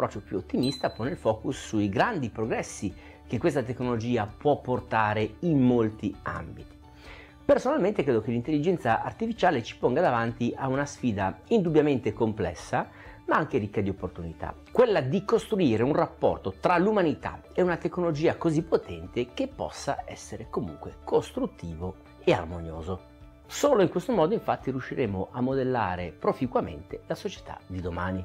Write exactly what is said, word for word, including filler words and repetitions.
approccio più ottimista pone il focus sui grandi progressi che questa tecnologia può portare in molti ambiti. Personalmente credo che l'intelligenza artificiale ci ponga davanti a una sfida indubbiamente complessa, ma anche ricca di opportunità, quella di costruire un rapporto tra l'umanità e una tecnologia così potente che possa essere comunque costruttivo e armonioso. Solo in questo modo infatti riusciremo a modellare proficuamente la società di domani.